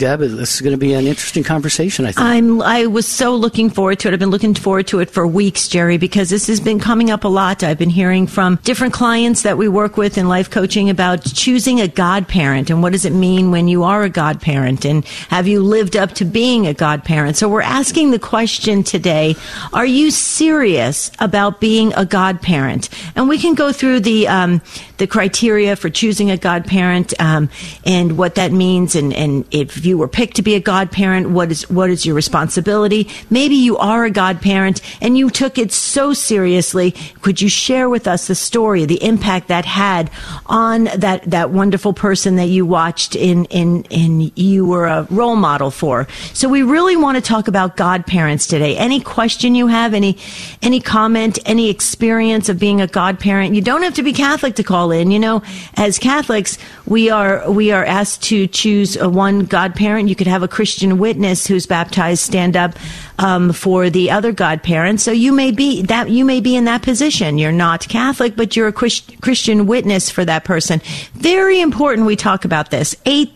Deb, this is going to be an interesting conversation, I think. I was so looking forward to it. I've been looking forward to it for weeks, Jerry, because this has been coming up a lot. I've been hearing from different clients that we work with in life coaching about choosing a godparent and what does it mean when you are a godparent, and have you lived up to being a godparent? So we're asking the question today, are you serious about being a godparent? And we can go through the criteria for choosing a godparent and what that means, and if you were picked to be a godparent, what is your responsibility? Maybe you are a godparent and you took it so seriously. Could you share with us the story, the impact that had on that wonderful person that you watched in you were a role model for? So we really want to talk about godparents today. Any question you have, any comment, any experience of being a godparent? You don't have to be Catholic to call in. You know, as Catholics, we are asked to choose one godparent. You could have a Christian witness who's baptized stand up for the other godparent. So you may be in that position. You're not Catholic, but you're a Christian witness for that person. Very important we talk about this.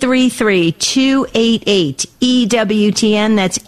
833-288-EWTN. That's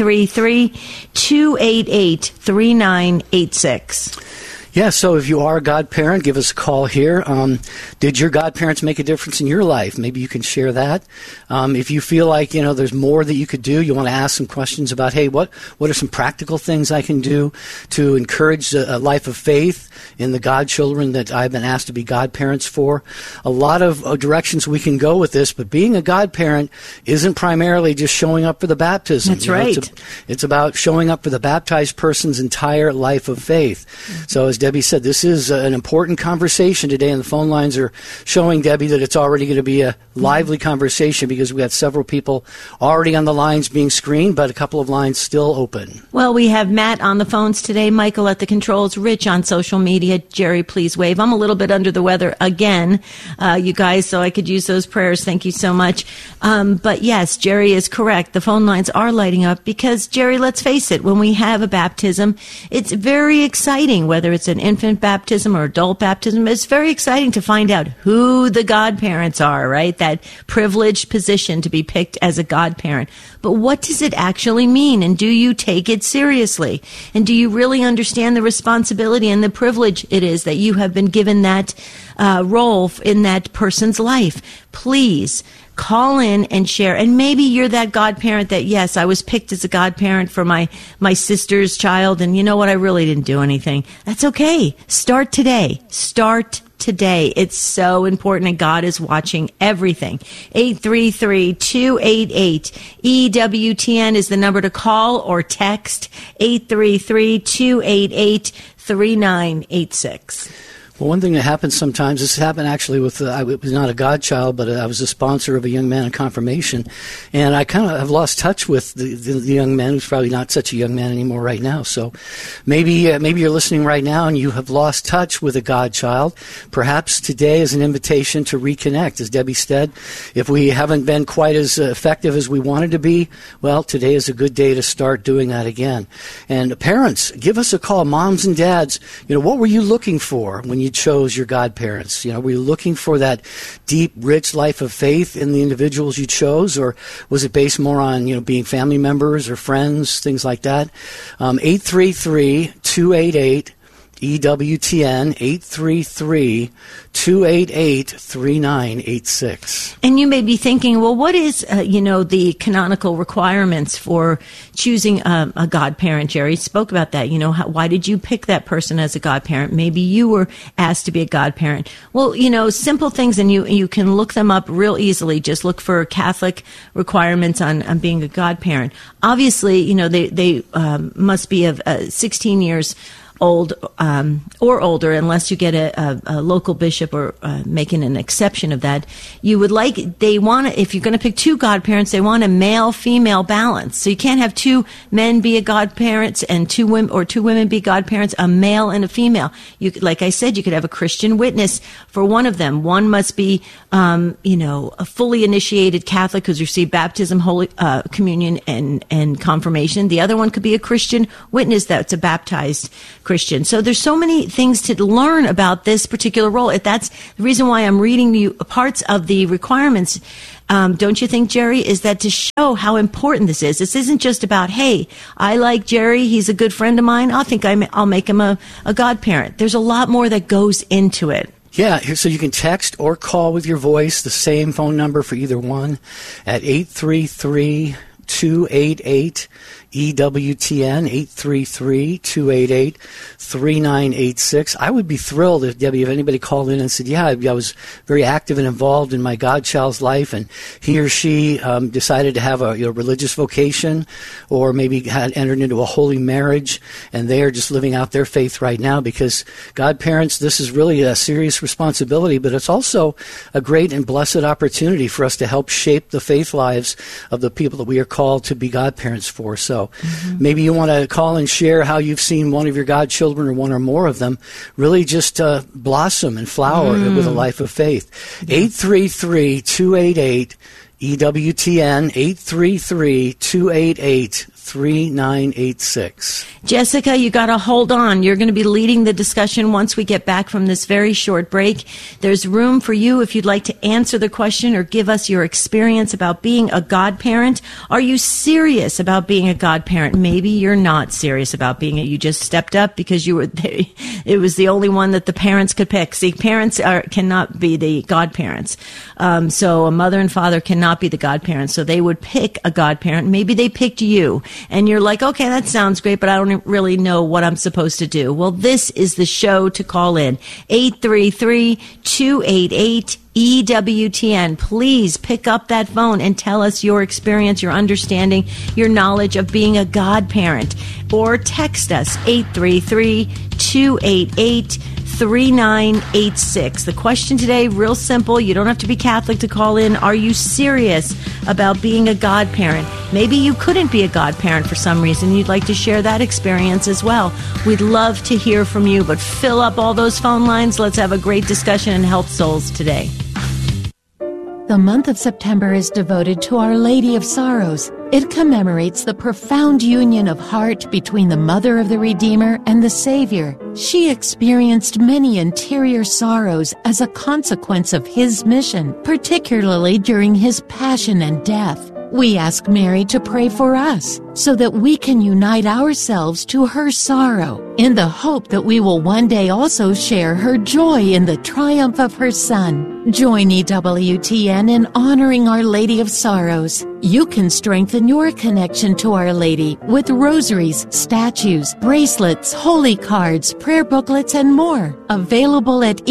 833-288-3986. Yeah, so if you are a godparent, give us a call here. Did your godparents make a difference in your life? Maybe you can share that. If you feel like, there's more that you could do, you want to ask some questions about, hey, what are some practical things I can do to encourage a life of faith in the godchildren that I've been asked to be godparents for? A lot of directions we can go with this, but being a godparent isn't primarily just showing up for the baptism. That's right. It's about showing up for the baptized person's entire life of faith. Mm-hmm. So as Debbie said, this is an important conversation today, and the phone lines are showing, Debbie, that it's already going to be a lively conversation because we have several people already on the lines being screened, but a couple of lines still open. Well, we have Matt on the phones today, Michael at the controls, Rich on social media. Jerry, please wave. I'm a little bit under the weather again, you guys, so I could use those prayers. Thank you so much. But yes, Jerry is correct. The phone lines are lighting up because, Jerry, let's face it, when we have a baptism, it's very exciting, whether it's an infant baptism or adult baptism. It's very exciting to find out who the godparents are, right? That privileged position to be picked as a godparent. But what does it actually mean? And do you take it seriously? And do you really understand the responsibility and the privilege it is that you have been given that role in that person's life? Please call in and share. And maybe you're that godparent that, yes, I was picked as a godparent for my sister's child, and you know what? I really didn't do anything. That's okay. Start today. Start today. It's so important, and God is watching everything. 833-288-EWTN is the number to call or text. 833-288-3986. Well, one thing that happens sometimes, this happened actually with, I was not a godchild, but I was a sponsor of a young man in confirmation, and I kind of have lost touch with the young man who's probably not such a young man anymore right now. So maybe you're listening right now and you have lost touch with a godchild. Perhaps today is an invitation to reconnect. As Debbie said, if we haven't been quite as effective as we wanted to be, well, today is a good day to start doing that again. And parents, give us a call. Moms and dads, what were you looking for when you chose your godparents? Were you looking for that deep, rich life of faith in the individuals you chose, or was it based more on, being family members or friends, things like that? 833-288-EWTN, 833-288-3986. And you may be thinking, well, what is, the canonical requirements for choosing a godparent? Jerry spoke about that. Why did you pick that person as a godparent? Maybe you were asked to be a godparent. Well, simple things, and you can look them up real easily. Just look for Catholic requirements on being a godparent. Obviously, they must be of 16 years old or older, unless you get a local bishop or making an exception of that. If you're going to pick two godparents, they want a male-female balance. So you can't have two men be a godparents and two women be godparents, a male and a female. Like I said, you could have a Christian witness for one of them. One must be, a fully initiated Catholic who's received baptism, Holy Communion, and confirmation. The other one could be a Christian witness that's a baptized Christian Christian. So there's so many things to learn about this particular role. That's the reason why I'm reading you parts of the requirements. Don't you think, Jerry, is that to show how important this is? This isn't just about, hey, I like Jerry, he's a good friend of mine, I'll make him a godparent. There's a lot more that goes into it. Yeah, so you can text or call with your voice, the same phone number for either one, at 833-288 EWTN, 833-288-3986. I would be thrilled if, Debbie, if anybody called in and said, yeah, I was very active and involved in my godchild's life, and he or she decided to have a religious vocation, or maybe had entered into a holy marriage, and they are just living out their faith right now, because godparents, this is really a serious responsibility, but it's also a great and blessed opportunity for us to help shape the faith lives of the people that we are called to be godparents for. So maybe you want to call and share how you've seen one of your godchildren or one or more of them really just blossom and flower with a life of faith. 833-288 EWTN, 833-288-3986. Jessica, you got to hold on. You're going to be leading the discussion once we get back from this very short break. There's room for you if you'd like to answer the question or give us your experience about being a godparent. Are you serious about being a godparent? Maybe you're not serious about being it. You just stepped up because you were there. It was the only one that the parents could pick. See, parents cannot be the godparents. So a mother and father cannot be the godparents. So they would pick a godparent. Maybe they picked you. And you're like, okay, that sounds great, but I don't really know what I'm supposed to do. Well, this is the show to call in. 833-288 EWTN. Please pick up that phone and tell us your experience, your understanding, your knowledge of being a godparent. Or text us 833-288-3986. The question today, real simple. You don't have to be Catholic to call in. Are you serious about being a godparent? Maybe you couldn't be a godparent for some reason. You'd like to share that experience as well. We'd love to hear from you, but fill up all those phone lines. Let's have a great discussion and help souls today. The month of September is devoted to Our Lady of Sorrows. It commemorates the profound union of heart between the Mother of the Redeemer and the Savior. She experienced many interior sorrows as a consequence of His mission, particularly during His passion and death. We ask Mary to pray for us so that we can unite ourselves to her sorrow in the hope that we will one day also share her joy in the triumph of her Son. Join EWTN in honoring Our Lady of Sorrows. You can strengthen your connection to Our Lady with rosaries, statues, bracelets, holy cards, prayer booklets, and more. Available at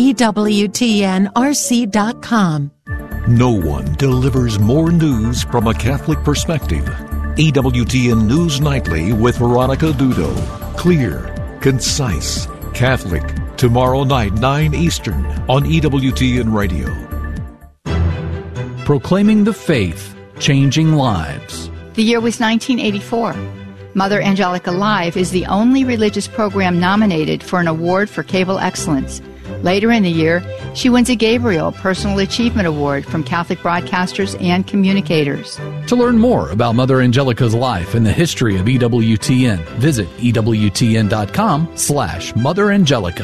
EWTNRC.com. No one delivers more news from a Catholic perspective. EWTN News Nightly with Veronica Dudo. Clear, concise, Catholic. Tomorrow night, 9 Eastern on EWTN Radio. Proclaiming the faith, changing lives. The year was 1984. Mother Angelica Live is the only religious program nominated for an award for cable excellence. Later in the year, she wins a Gabriel Personal Achievement Award from Catholic broadcasters and communicators. To learn more about Mother Angelica's life and the history of EWTN, visit EWTN.com/Mother Angelica.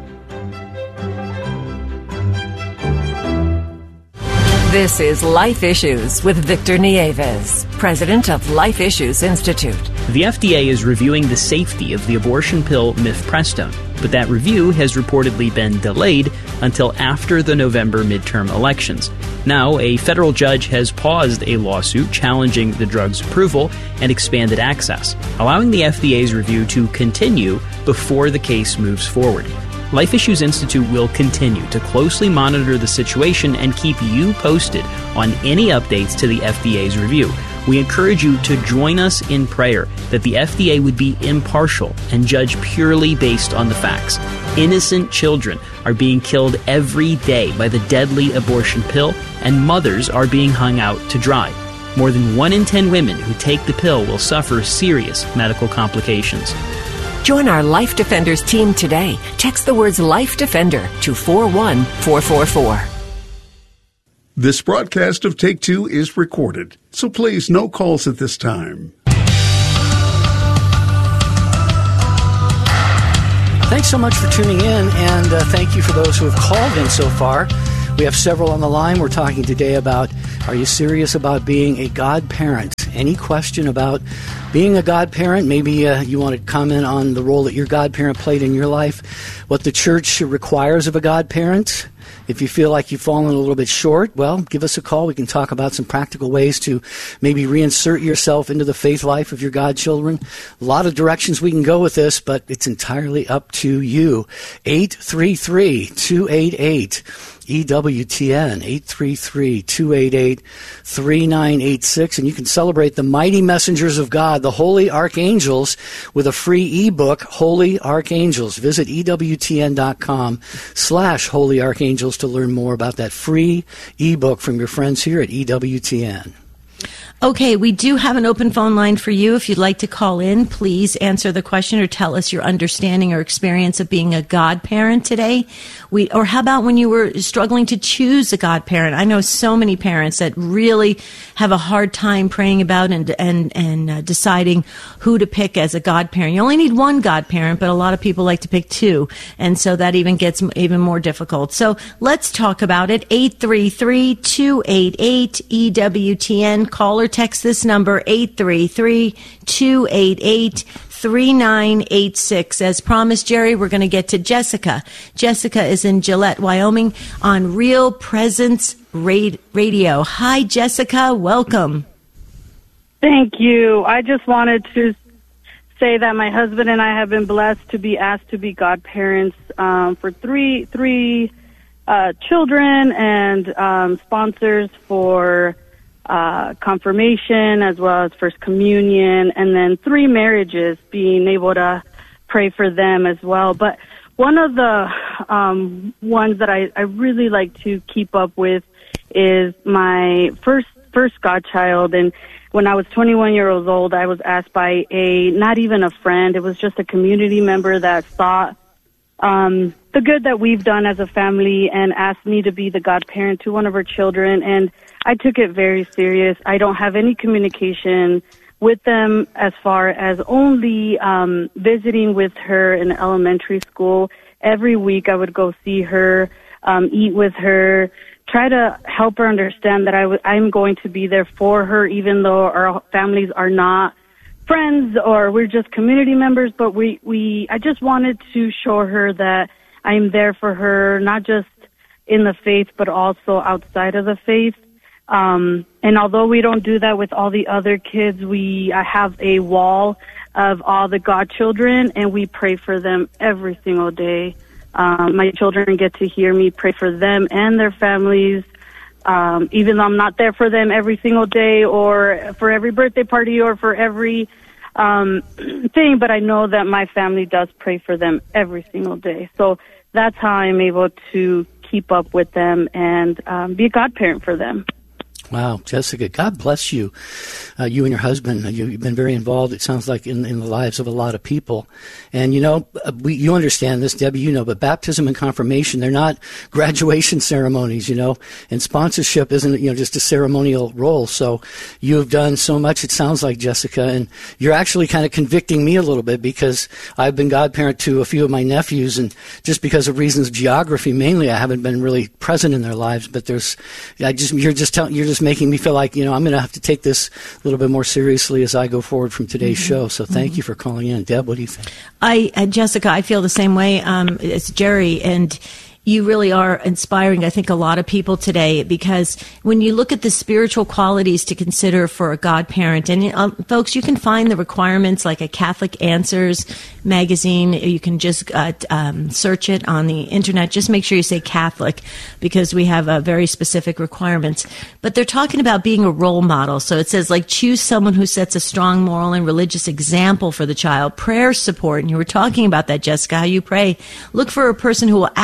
This is Life Issues with Victor Nieves, president of Life Issues Institute. The FDA is reviewing the safety of the abortion pill mifepristone, but that review has reportedly been delayed until after the November midterm elections. Now, a federal judge has paused a lawsuit challenging the drug's approval and expanded access, allowing the FDA's review to continue before the case moves forward. Life Issues Institute will continue to closely monitor the situation and keep you posted on any updates to the FDA's review. We encourage you to join us in prayer that the FDA would be impartial and judge purely based on the facts. Innocent children are being killed every day by the deadly abortion pill, and mothers are being hung out to dry. More than 1 in 10 women who take the pill will suffer serious medical complications. Join our Life Defenders team today. Text the words Life Defender to 41444. This broadcast of Take Two is recorded, so please no calls at this time. Thanks so much for tuning in, and thank you for those who have called in so far. We have several on the line. We're talking today about, are you serious about being a godparent? Any question about being a godparent? Maybe you want to comment on the role that your godparent played in your life, what the church requires of a godparent. If you feel like you've fallen a little bit short, well, give us a call. We can talk about some practical ways to maybe reinsert yourself into the faith life of your godchildren. A lot of directions we can go with this, but it's entirely up to you. 833-288 EWTN, 833-288-3986, and you can celebrate the mighty messengers of God, the Holy Archangels, with a free ebook, Holy Archangels. Visit EWTN.com/Holy Archangels to learn more about that free ebook from your friends here at EWTN. Okay, we do have an open phone line for you. If you'd like to call in, please answer the question or tell us your understanding or experience of being a godparent today. Or how about when you were struggling to choose a godparent? I know so many parents that really have a hard time praying about and deciding who to pick as a godparent. You only need one godparent, but a lot of people like to pick two, and so that even gets even more difficult. So let's talk about it. 833-288-EWTN. Call or text this number, 833-288-3986. As promised, Jerry, we're going to get to Jessica. Jessica is in Gillette, Wyoming on Real Presence Radio. Hi, Jessica. Welcome. Thank you. I just wanted to say that my husband and I have been blessed to be asked to be godparents for three children and sponsors for confirmation as well as First Communion, and then 3 marriages, being able to pray for them as well. But one of the ones that I really like to keep up with is my first godchild. And when I was 21 years old, I was asked by not even a friend, it was just a community member that thought the good that we've done as a family and asked me to be the godparent to one of her children. And I took it very serious. I don't have any communication with them as far as only visiting with her in elementary school. Every week I would go see her, eat with her, try to help her understand that I'm going to be there for her, even though our families are not friends or we're just community members. But I just wanted to show her that I'm there for her, not just in the faith, but also outside of the faith. And although we don't do that with all the other kids, I have a wall of all the godchildren, and we pray for them every single day. My children get to hear me pray for them and their families, even though I'm not there for them every single day or for every birthday party or for every thing, but I know that my family does pray for them every single day. So that's how I'm able to keep up with them and be a godparent for them. Wow, Jessica, God bless you. You and your husband, you've been very involved, it sounds like, in the lives of a lot of people. And, you understand this, Debbie, but baptism and confirmation, they're not graduation ceremonies, and sponsorship isn't, just a ceremonial role. So you have done so much, it sounds like, Jessica, and you're actually kind of convicting me a little bit because I've been godparent to a few of my nephews, and just because of reasons of geography, mainly, I haven't been really present in their lives, but you're just making me feel like, I'm going to have to take this a little bit more seriously as I go forward from today's show. So thank you for calling in. Deb, what do you think? Jessica, I feel the same way as Jerry, and you really are inspiring, I think, a lot of people today, because when you look at the spiritual qualities to consider for a godparent, and folks, you can find the requirements like a Catholic Answers magazine. You can just search it on the internet. Just make sure you say Catholic, because we have very specific requirements. But they're talking about being a role model. So it says, choose someone who sets a strong moral and religious example for the child. Prayer support, and you were talking about that, Jessica, how you pray. Look for a person who will actively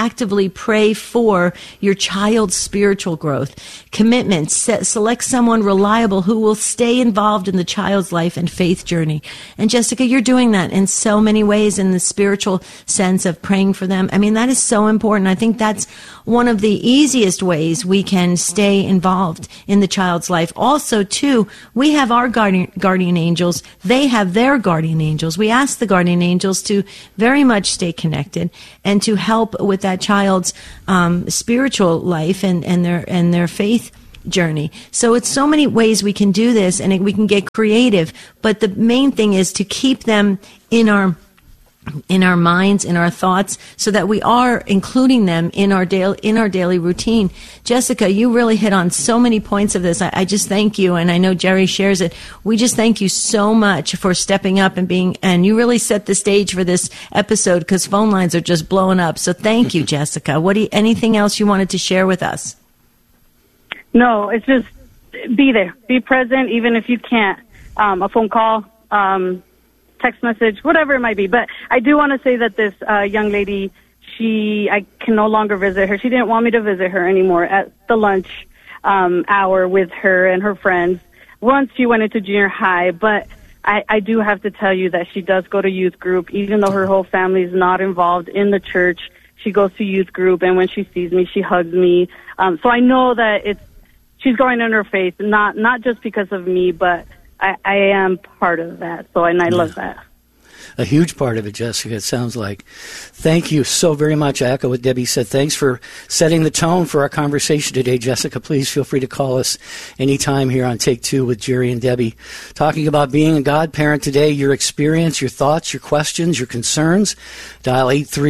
pray for your child's spiritual growth. Commitment. Select someone reliable who will stay involved in the child's life and faith journey. And Jessica, you're doing that in so many ways in the spiritual sense of praying for them. I mean, that is so important. I think that's one of the easiest ways we can stay involved in the child's life. Also, too, we have our guardian angels. They have their guardian angels. We ask the guardian angels to very much stay connected and to help with that child's spiritual life and their faith journey. So it's so many ways we can do this, and we can get creative. But the main thing is to keep them in our minds, in our thoughts, so that we are including them in our daily routine. Jessica, you really hit on so many points of this. I just thank you, and I know Jerry shares it. We just thank you so much for stepping up and you really set the stage for this episode, because phone lines are just blowing up. So thank you, Jessica. Anything else you wanted to share with us? No, it's just be there, be present, even if you can't. A phone call, text message, whatever it might be. But I do want to say that this young lady, I can no longer visit her. She didn't want me to visit her anymore at the lunch hour with her and her friends once she went into junior high. But I do have to tell you that she does go to youth group, even though her whole family is not involved in the church. She goes to youth group, and when she sees me, she hugs me. So I know that she's growing in her faith, not just because of me, but I am part of that. So, and I love that. A huge part of it, Jessica, it sounds like. Thank you so very much. I echo what Debbie said. Thanks for setting the tone for our conversation today, Jessica. Please feel free to call us anytime here on Take Two with Jerry and Debbie. Talking about being a godparent today, your experience, your thoughts, your questions, your concerns. Dial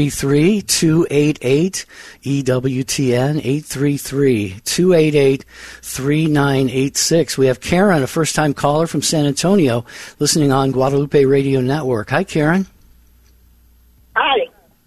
833-288-EWTN, 833-288-3986. We have Karen, a first-time caller from San Antonio, listening on Guadalupe Radio Network. Hi, Karen. Hi.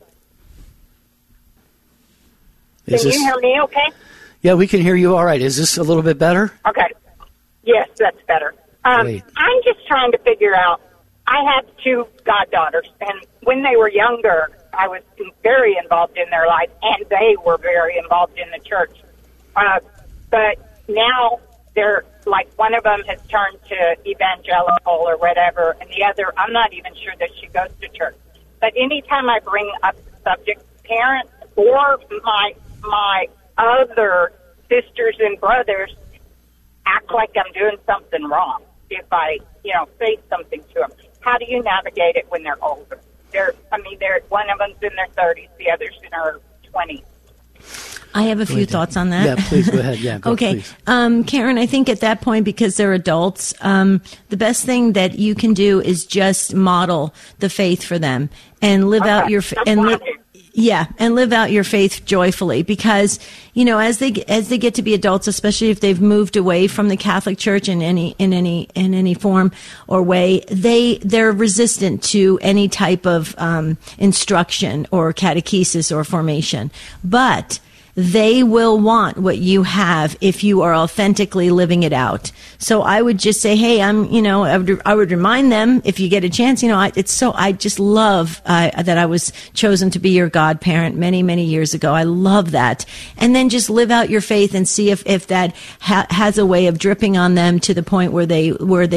Can you hear me okay? Yeah, we can hear you all right. Is this a little bit better? Okay. Yes, that's better. I'm just trying to figure out, I have two goddaughters, and when they were younger, I was very involved in their life, and they were very involved in the church. But now they're like, one of them has turned to evangelical or whatever, and the other, I'm not even sure that she goes to church. But anytime I bring up the subject, parents or my other sisters and brothers act like I'm doing something wrong if I, say something to them. How do you navigate it when they're older? One of them's in their 30s, the other's in her 20s. I have a few thoughts on that. Yeah, please go ahead. Yeah, okay. Please. Karen, I think at that point, because they're adults, the best thing that you can do is just model the faith for them and live out your live out your faith joyfully, because as they get to be adults, especially if they've moved away from the Catholic Church in any form or way, they're resistant to any type of instruction or catechesis or formation, but they will want what you have if you are authentically living it out. So I would just say, hey, I would remind them if you get a chance, I just love that I was chosen to be your godparent many, many years ago. I love that. And then just live out your faith and see if that has a way of dripping on them to the point where they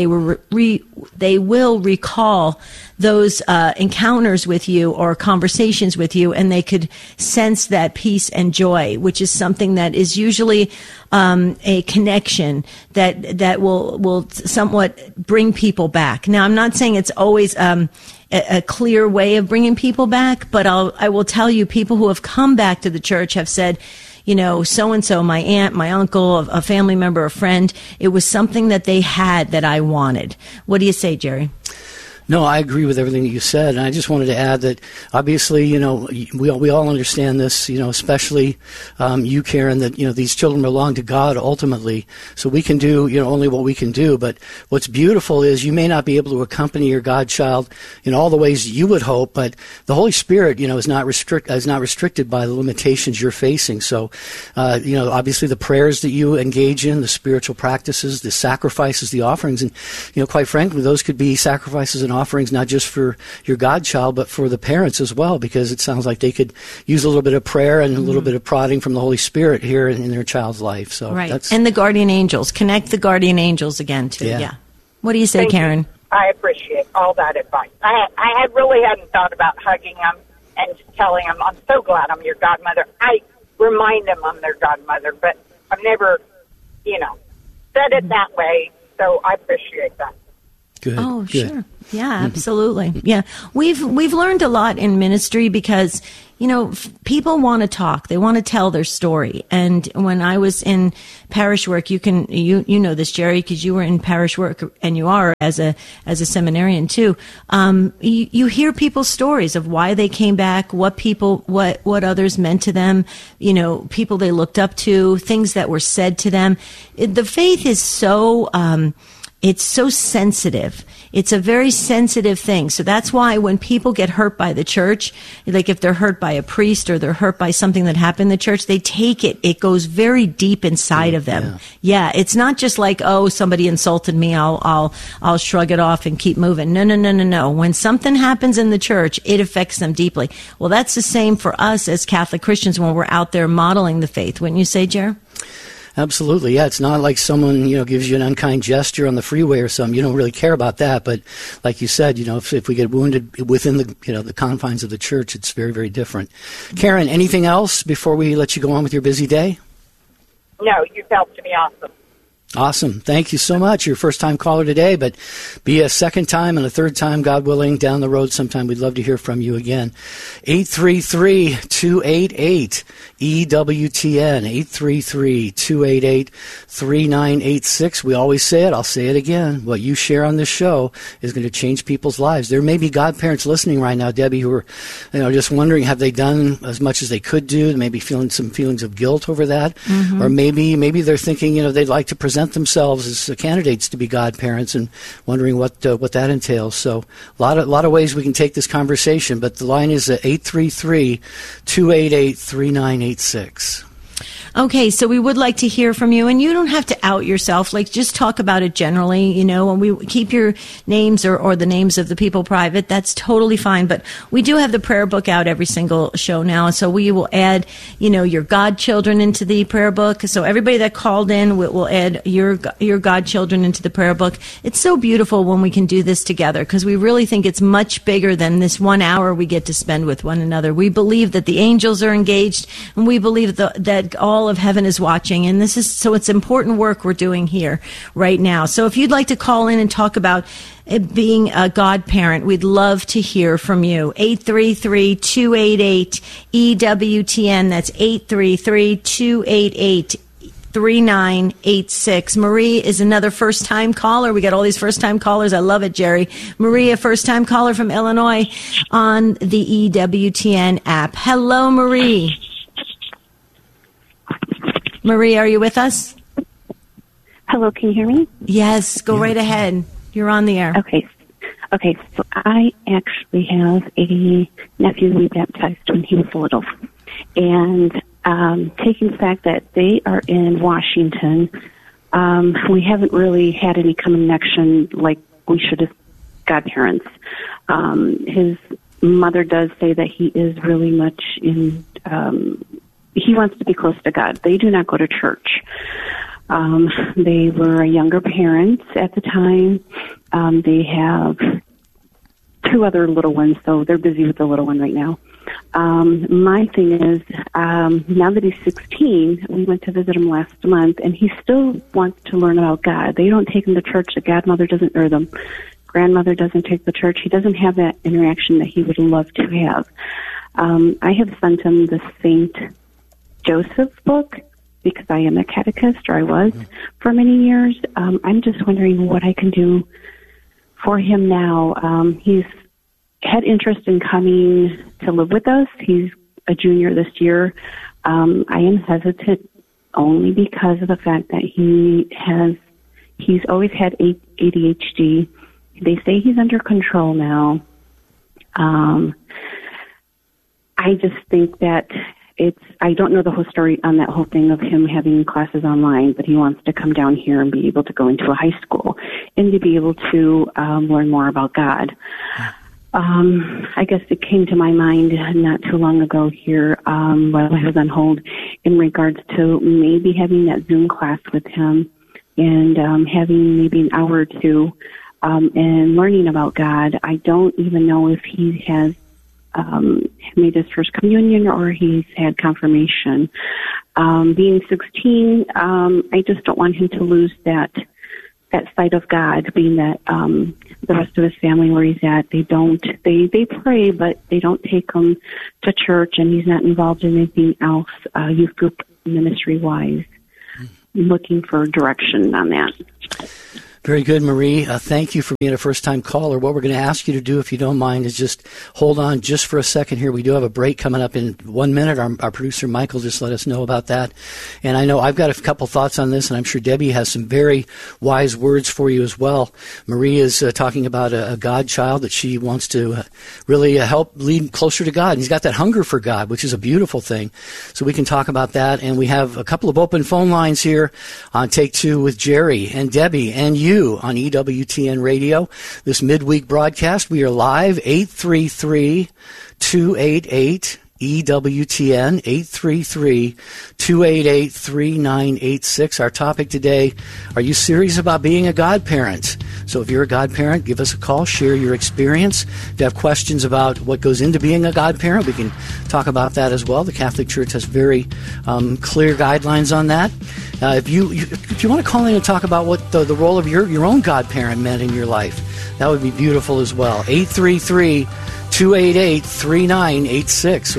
will recall those encounters with you or conversations with you, and they could sense that peace and joy, which is something that is usually a connection that will somewhat bring people back. Now, I'm not saying it's always a clear way of bringing people back, but I will tell you, people who have come back to the church have said, so-and-so, my aunt, my uncle, a family member, a friend, it was something that they had that I wanted. What do you say, Jerry? No, I agree with everything that you said, and I just wanted to add that obviously, we all understand this, especially you, Karen, that these children belong to God ultimately. So we can do only what we can do. But what's beautiful is you may not be able to accompany your godchild in all the ways you would hope, but the Holy Spirit, is not restricted by the limitations you're facing. So, obviously the prayers that you engage in, the spiritual practices, the sacrifices, the offerings, and quite frankly, those could be sacrifices and offerings, not just for your godchild, but for the parents as well, because it sounds like they could use a little bit of prayer and a little bit of prodding from the Holy Spirit here in their child's life. So right. And the guardian angels. Connect the guardian angels again, too. Yeah. What do you say, Karen? I appreciate all that advice. I really hadn't thought about hugging them and telling them, I'm so glad I'm your godmother. I remind them I'm their godmother, but I've never, said it that way, so I appreciate that. Good. Oh, good. Sure. Yeah, absolutely. Yeah. We've learned a lot in ministry because, people want to talk. They want to tell their story. And when I was in parish work, you know this, Jerry, because you were in parish work and you are as a seminarian too. You hear people's stories of why they came back, what others meant to them, people they looked up to, things that were said to them. The faith is so, it's so sensitive. It's a very sensitive thing. So that's why when people get hurt by the church, like if they're hurt by a priest or they're hurt by something that happened in the church, they take it. It goes very deep inside of them. Yeah. It's not just like, oh, somebody insulted me. I'll shrug it off and keep moving. No. When something happens in the church, it affects them deeply. Well, that's the same for us as Catholic Christians when we're out there modeling the faith. Wouldn't you say, Jer? Absolutely, yeah. It's not like someone, gives you an unkind gesture on the freeway or something. You don't really care about that. But like you said, if we get wounded within the confines of the church, it's very, very different. Karen, anything else before we let you go on with your busy day? No, you've helped me awesome. Awesome. Thank you so much. You're a first-time caller today, but be a second time and a third time, God willing, down the road sometime. We'd love to hear from you again. 833-288-EWTN, 833-288-3986. We always say it. I'll say it again. What you share on this show is going to change people's lives. There may be godparents listening right now, Debbie, who are just wondering, have they done as much as they could do, maybe feeling some feelings of guilt over that, Mm-hmm. or maybe they're thinking, they'd like to present themselves as candidates to be godparents and wondering what that entails. So a lot of ways we can take this conversation, but the line is 833-288-3986. Okay, so we would like to hear from you, and you don't have to out yourself. Like, just talk about it generally, and we keep your names or the names of the people private. That's totally fine. But we do have the prayer book out every single show now, so we will add, your godchildren into the prayer book. So everybody that called in, we'll add your godchildren into the prayer book. It's so beautiful when we can do this together, because we really think it's much bigger than this 1 hour we get to spend with one another. We believe that the angels are engaged, and we believe that all of heaven is watching, and it's important work we're doing here right now. So if you'd like to call in and talk about being a godparent, we'd love to hear from you. 833-288-EWTN. That's 833-288-3986. Marie is another first-time caller. We got all these first-time callers. I love it, Jerry. Marie, a first-time caller from Illinois on the EWTN app. Hello, Marie. Marie, are you with us? Hello, can you hear me? Yes, go right ahead. You're on the air. Okay, so I actually have a nephew we baptized when he was little. And taking the fact that they are in Washington, we haven't really had any connection like we should as godparents. His mother does say that he is really much in... he wants to be close to God. They do not go to church. They were younger parents at the time. They have 2 other little ones, so they're busy with the little one right now. My thing is, now that he's 16, we went to visit him last month, and he still wants to learn about God. They don't take him to church. The grandmother doesn't take the church. He doesn't have that interaction that he would love to have. I have sent him the St. Joseph book because I am a catechist, or I was for many years. I'm just wondering what I can do for him now. He's had interest in coming to live with us. He's a junior this year. I am hesitant only because of the fact that he's always had ADHD. They say he's under control now. I just think that I don't know the whole story on that whole thing of him having classes online, but he wants to come down here and be able to go into a high school and to be able to learn more about God. I guess it came to my mind not too long ago here while I was on hold in regards to maybe having that Zoom class with him and having maybe an hour or two and learning about God. I don't even know if he has made his first communion or he's had confirmation. Being 16, I just don't want him to lose that sight of God, being that the rest of his family where he's at, they pray, but they don't take him to church, and he's not involved in anything else, youth group ministry-wise. Looking for direction on that. Very good, Marie. Thank you for being a first-time caller. What we're going to ask you to do, if you don't mind, is just hold on just for a second here. We do have a break coming up in 1 minute. Our producer, Michael, just let us know about that. And I know I've got a couple thoughts on this, and I'm sure Debbie has some very wise words for you as well. Marie is talking about a God child that she wants to really help lead closer to God. And he's got that hunger for God, which is a beautiful thing. So we can talk about that. And we have a couple of open phone lines here on Take Two with Jerry and Debbie and you on EWTN Radio. This midweek broadcast, we are live, 833-288 EWTN, 833-288-3986. Our topic today, are you serious about being a godparent? So if you're a godparent, give us a call, share your experience. If you have questions about what goes into being a godparent, we can talk about that as well. The Catholic Church has very clear guidelines on that. If you want to call in and talk about what the role of your own godparent meant in your life, that would be beautiful as well. 833-288-3986.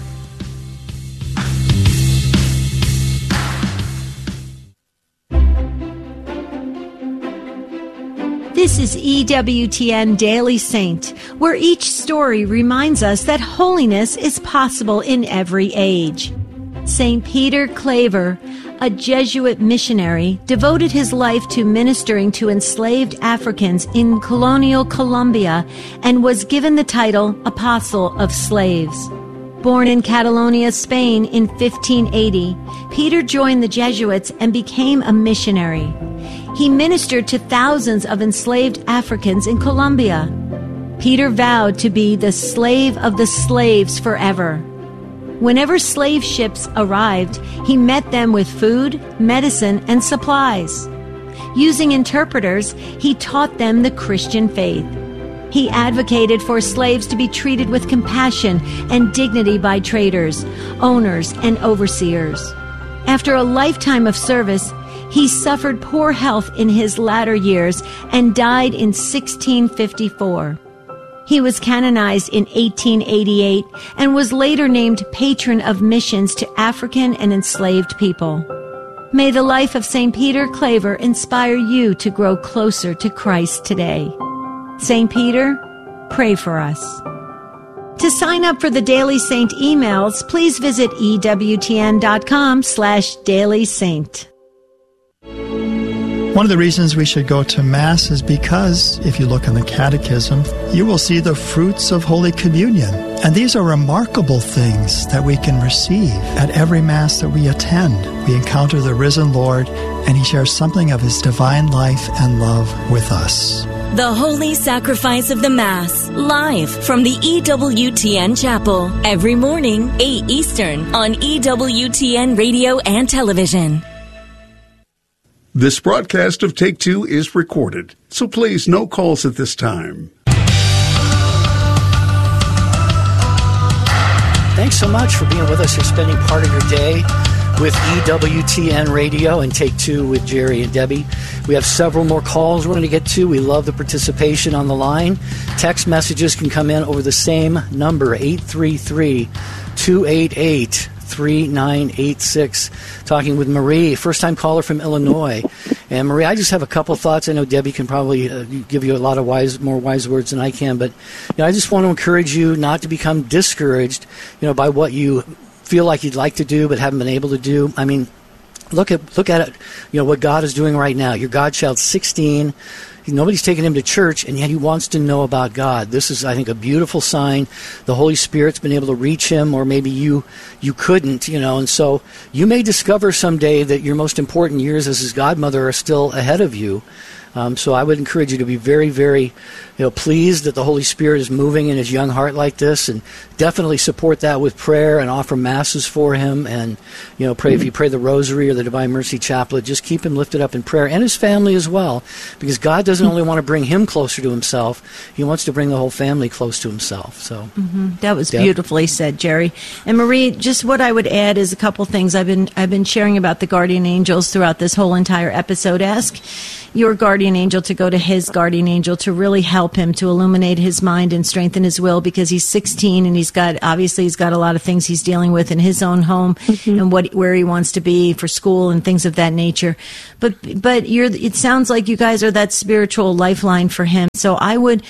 This is EWTN Daily Saint, where each story reminds us that holiness is possible in every age. St. Peter Claver, a Jesuit missionary, devoted his life to ministering to enslaved Africans in colonial Colombia and was given the title Apostle of Slaves. Born in Catalonia, Spain in 1580, Peter joined the Jesuits and became a missionary. He ministered to thousands of enslaved Africans in Colombia. Peter vowed to be the slave of the slaves forever. Whenever slave ships arrived, he met them with food, medicine, and supplies. Using interpreters, he taught them the Christian faith. He advocated for slaves to be treated with compassion and dignity by traders, owners, and overseers. After a lifetime of service, he suffered poor health in his latter years and died in 1654. He was canonized in 1888 and was later named patron of missions to African and enslaved people. May the life of St. Peter Claver inspire you to grow closer to Christ today. St. Peter, pray for us. To sign up for the Daily Saint emails, please visit EWTN.com/dailysaint. One of the reasons we should go to Mass is because, if you look in the Catechism, you will see the fruits of Holy Communion. And these are remarkable things that we can receive at every Mass that we attend. We encounter the risen Lord, and He shares something of His divine life and love with us. The Holy Sacrifice of the Mass, live from the EWTN Chapel, every morning, 8 Eastern, on EWTN Radio and Television. This broadcast of Take Two is recorded, so please no calls at this time. Thanks so much for being with us. You're spending part of your day with EWTN Radio and Take Two with Jerry and Debbie. We have several more calls we're going to get to. We love the participation on the line. Text messages can come in over the same number, 833-288-3986. Talking with Marie, first-time caller from Illinois. And Marie, I just have a couple thoughts. I know Debbie can probably give you a lot of more wise words than I can, but I just want to encourage you not to become discouraged, by what you feel like you'd like to do but haven't been able to do. I mean, look at it, what God is doing right now. Your godchild's 16. Nobody's taken him to church, and yet he wants to know about God. This is, I think, a beautiful sign. The Holy Spirit's been able to reach him, or maybe you couldn't, and so you may discover someday that your most important years as his godmother are still ahead of you. So I would encourage you to be very, very, pleased that the Holy Spirit is moving in his young heart like this, and definitely support that with prayer and offer masses for him, and pray if you pray the Rosary or the Divine Mercy Chaplet, just keep him lifted up in prayer, and his family as well, because God doesn't only want to bring him closer to himself; He wants to bring the whole family close to himself. So that was beautifully said, Jerry. And Marie, just what I would add is a couple things. I've been sharing about the guardian angels throughout this whole entire episode. Ask your guardian angel to go to his guardian angel to really help him to illuminate his mind and strengthen his will, because he's 16 and he's got a lot of things he's dealing with in his own home and where he wants to be for school and things of that nature. But it sounds like you guys are that spiritual lifeline for him. So I would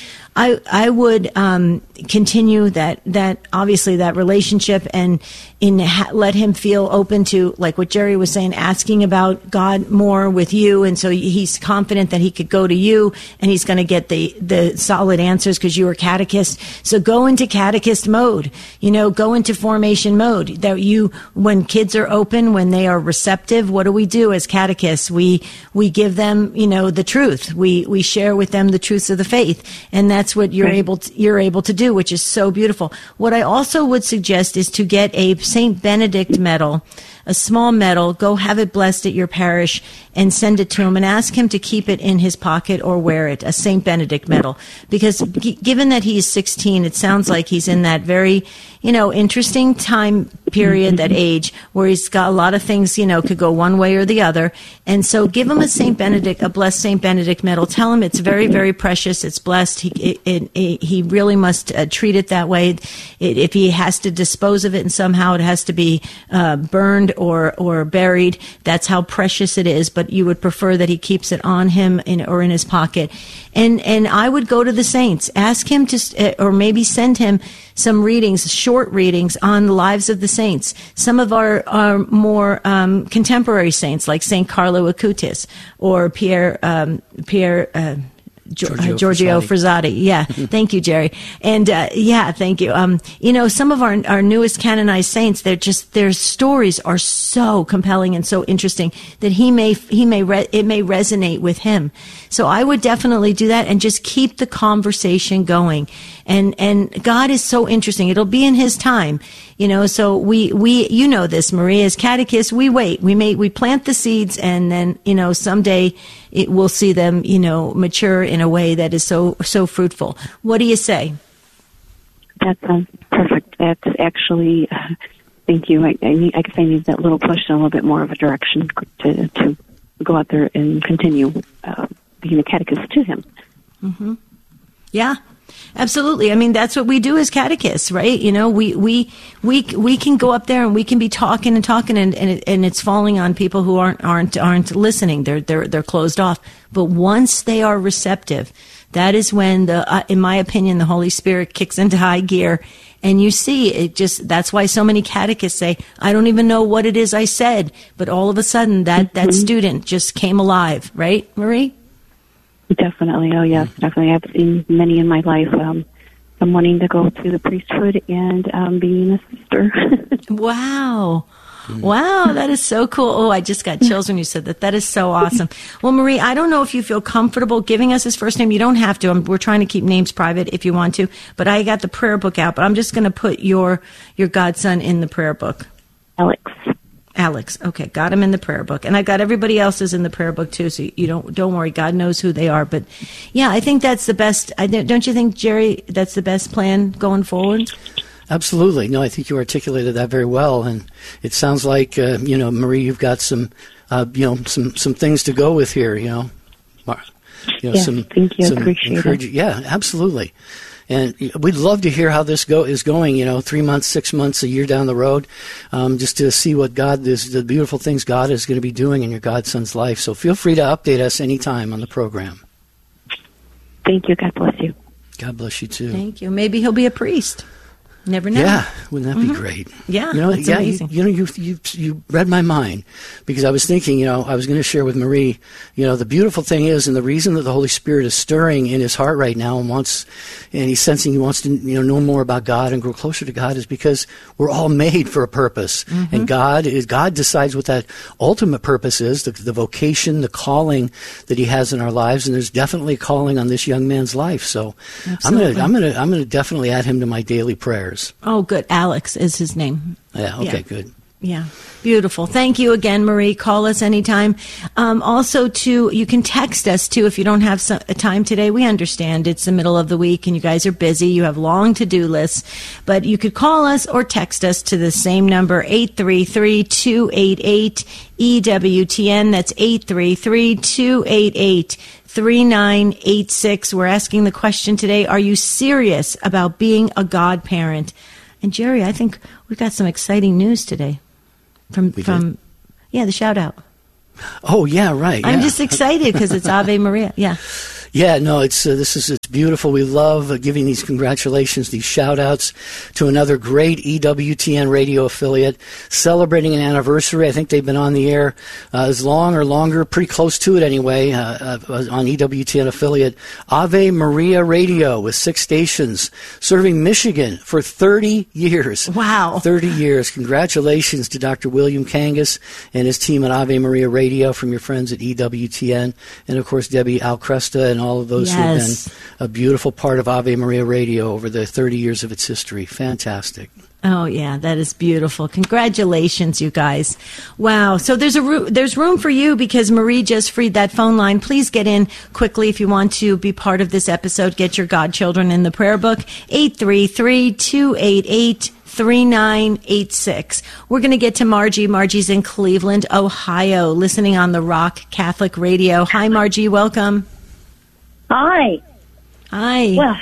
continue that obviously that relationship, and let him feel open to, like what Jerry was saying, asking about God more with you, and so he's confident that he could go to you and he's going to get the solid answers because you are catechist. So go into catechist mode, go into formation mode. That when kids are open, when they are receptive, what do we do as catechists? We give them the truth. We share with them the truths of the faith, and that's what you're able to do, which is so beautiful. What I also would suggest is to get a St. Benedict medal, a small medal, go have it blessed at your parish and send it to him, and ask him to keep it in his pocket or wear it, a St. Benedict medal. Because given that he's 16, it sounds like he's in that very, interesting time period, that age, where he's got a lot of things, could go one way or the other. And so give him a blessed St. Benedict medal. Tell him it's very, very precious. It's blessed. He really must treat it that way. If he has to dispose of it and somehow it has to be burned or buried, that's how precious it is. But you would prefer that he keeps it on him or in his pocket. And I would go to the saints, ask him to, or maybe send him some readings, short readings on the lives of the saints. Some of our more contemporary saints, like Saint Carlo Acutis or Giorgio Frassati. Yeah. Thank you, Jerry. And, thank you. Some of our newest canonized saints, their stories are so compelling and so interesting that it may resonate with him. So I would definitely do that and just keep the conversation going. And God is so interesting. It'll be in his time. So we this, Maria, as catechists, we wait. We plant the seeds, and then, someday we'll see them, mature in a way that is so fruitful. What do you say? That sounds perfect. That's actually, thank you. I guess I need that little push and a little bit more of a direction to go out there and continue being a catechist to him. Mm-hmm. Yeah. Absolutely. I mean, that's what we do as catechists, right? We can go up there and we can be talking and it's falling on people who aren't listening. They're closed off. But once they are receptive, that is when in my opinion, the Holy Spirit kicks into high gear. And you see, that's why so many catechists say, I don't even know what it is I said. But all of a sudden that student just came alive, right, Marie? Definitely. Oh, yes, definitely. I've seen many in my life. I'm wanting to go to the priesthood and being a sister. Wow. Wow, that is so cool. Oh, I just got chills when you said that. That is so awesome. Well, Marie, I don't know if you feel comfortable giving us his first name. You don't have to. We're trying to keep names private if you want to. But I got the prayer book out. But I'm just going to put your godson in the prayer book. Alex. Okay, got him in the prayer book. And I got everybody else's in the prayer book too, so you don't worry. God knows who they are. But yeah, I think that's the best. Don't you think, Jerry, that's the best plan going forward? Absolutely. No, I think you articulated that very well. And it sounds like, Marie, you've got some things to go with here, thank you. I appreciate it. Yeah, absolutely. And we'd love to hear how this is going, 3 months, 6 months, a year down the road, just to see what the beautiful things God is going to be doing in your godson's life. So feel free to update us anytime on the program. Thank you. God bless you. God bless you, too. Thank you. Maybe he'll be a priest. Never know. Yeah, wouldn't that be great? Yeah, that's amazing. You read my mind, because I was thinking, I was going to share with Marie, the beautiful thing is, and the reason that the Holy Spirit is stirring in his heart right now and he's sensing he wants to know more about God and grow closer to God, is because we're all made for a purpose, and God decides what that ultimate purpose is, the vocation, the calling that he has in our lives, and there's definitely a calling on this young man's life. So Absolutely. I'm gonna definitely add him to my daily prayers. Oh, good. Alex is his name. Yeah, okay, good. Yeah, beautiful. Thank you again, Marie. Call us anytime. Also, you can text us, too, if you don't have time today. We understand it's the middle of the week and you guys are busy. You have long to-do lists. But you could call us or text us to the same number, 833-288-EWTN. That's 833-288-3986. We're asking the question today, are you serious about being a godparent? And Jerry, I think we've got some exciting news today from the shout out. Oh yeah, right. I'm just excited because it's Ave Maria. Yeah. Yeah, no, it's beautiful. We love giving these congratulations, these shout-outs to another great EWTN radio affiliate celebrating an anniversary. I think they've been on the air as long or longer, pretty close to it anyway, on EWTN affiliate Ave Maria Radio with 6 stations serving Michigan for 30 years. Wow. 30 years. Congratulations to Dr. William Kangas and his team at Ave Maria Radio from your friends at EWTN, and, of course, Debbie Alcresta and all of those who have been a beautiful part of Ave Maria Radio over the 30 years of its history. Fantastic. Oh, yeah, that is beautiful. Congratulations, you guys. Wow. So there's room for you because Marie just freed that phone line. Please get in quickly if you want to be part of this episode. Get your godchildren in the prayer book, 833-288-3986. We're going to get to Margie. Margie's in Cleveland, Ohio, listening on the Rock Catholic Radio. Hi, Margie. Welcome. Hi. Hi. Well,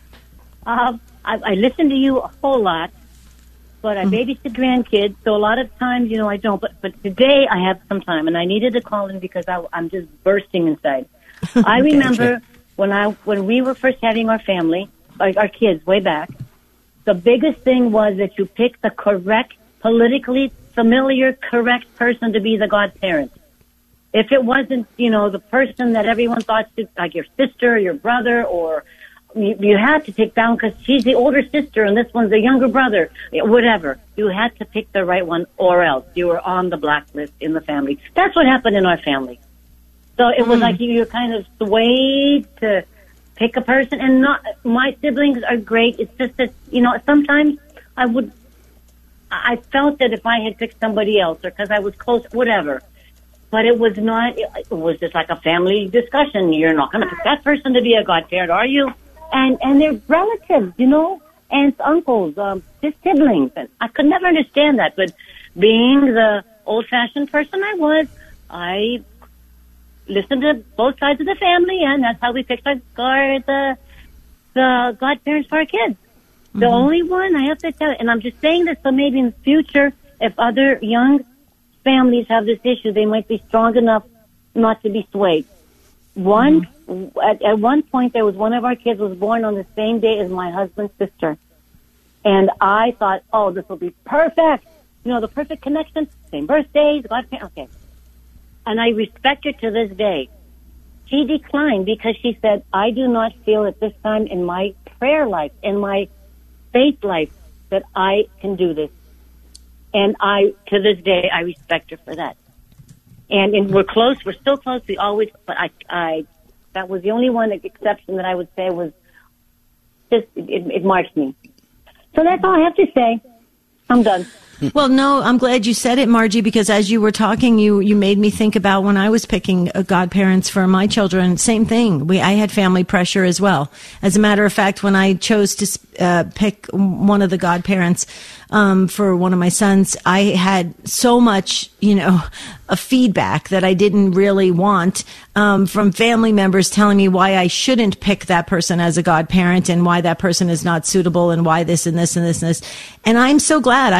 I listen to you a whole lot, but I babysit grandkids, so a lot of times, I don't. But today I have some time, and I needed to call in because I'm just bursting inside. I remember when we were first having our family, our kids, way back, the biggest thing was that you pick the correct, politically familiar, correct person to be the godparent. If it wasn't, the person that everyone thought, like your sister or your brother, or you had to take down because she's the older sister and this one's the younger brother, whatever. You had to pick the right one or else you were on the blacklist in the family. That's what happened in our family. So it was like you were kind of swayed to pick a person, and not, my siblings are great. It's just that, sometimes I felt that if I had picked somebody else or because I was close, whatever. But it was not, it was just like a family discussion. You're not going to pick that person to be a godparent, are you? And they're relatives, aunts, uncles, just siblings. And I could never understand that. But being the old-fashioned person I listened to both sides of the family, and that's how we picked the godparents for our kids. Mm-hmm. The only one, I have to tell you, and I'm just saying this so maybe in the future, if other young families have this issue, they might be strong enough not to be swayed. At one point, there was one of our kids was born on the same day as my husband's sister. And I thought, oh, this will be perfect. The perfect connection, same birthdays, godparents, okay. And I respect her to this day. She declined because she said, I do not feel at this time in my prayer life, in my faith life, that I can do this. And to this day, I respect her for that. And we're close. We're still close. We always, but that was the only one exception that I would say was just, it marked me. So that's all I have to say. I'm done. Well, no, I'm glad you said it, Margie, because as you were talking, you made me think about when I was picking godparents for my children. Same thing. I had family pressure as well. As a matter of fact, when I chose to pick one of the godparents for one of my sons, I had so much, a feedback that I didn't really want from family members telling me why I shouldn't pick that person as a godparent and why that person is not suitable and why this and this and this and this. And I'm so glad. I'm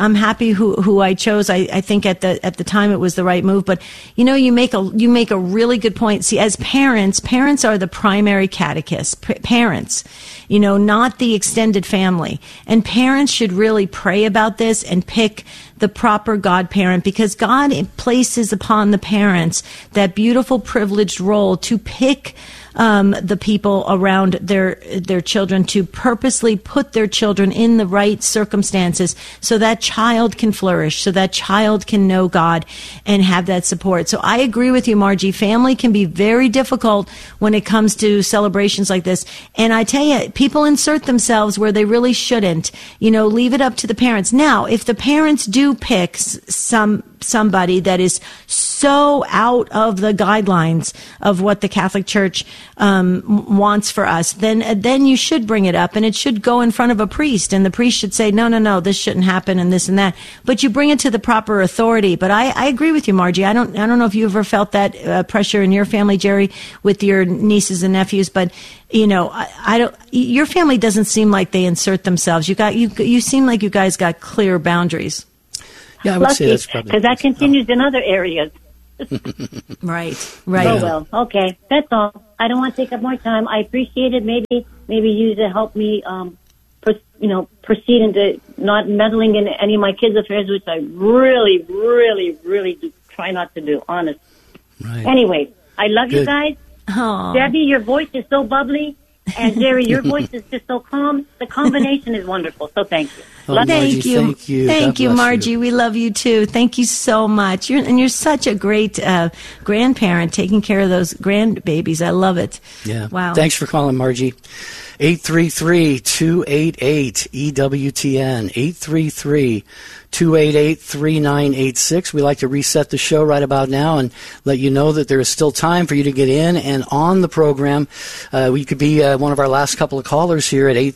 I'm happy who I chose. I think at the time it was the right move. But you make a really good point. See, as parents are the primary catechists. Parents, not the extended family. And parents should really pray about this and pick the proper godparent, because God places upon the parents that beautiful privileged role to pick the people around their children, to purposely put their children in the right circumstances so that child can flourish, so that child can know God and have that support. So I agree with you, Margie. Family can be very difficult when it comes to celebrations like this. And I tell you, people insert themselves where they really shouldn't. Leave it up to the parents. Now, if the parents do pick somebody that is so out of the guidelines of what the Catholic Church wants for us, then you should bring it up, and it should go in front of a priest, and the priest should say, no, this shouldn't happen, and this and that. But you bring it to the proper authority. But I agree with you, Margie. I don't know if you ever felt that pressure in your family, Jerry, with your nieces and nephews, but I don't. Your family doesn't seem like they insert themselves. You seem like you guys got clear boundaries. Yeah, I would say that's probably because that continues in other areas. Right. Oh well, okay, that's all. I don't want to take up more time. I appreciate it. Maybe you to help me, proceed into not meddling in any of my kids' affairs, which I really, really, really do try not to do. Honest. Right. Anyway, I love Good. you guys. Aww. Debbie, your voice is so bubbly. And Jerry, your voice is just so calm. The combination is wonderful. So thank you. Thank you. Thank you, Margie. You. We love you too. Thank you so much. You're such a great grandparent, taking care of those grandbabies. I love it. Yeah. Wow. Thanks for calling, Margie. 833-288-EWTN. 833-288-3986. We like to reset the show right about now and let you know that there is still time for you to get in and on the program. We could be one of our last couple of callers here at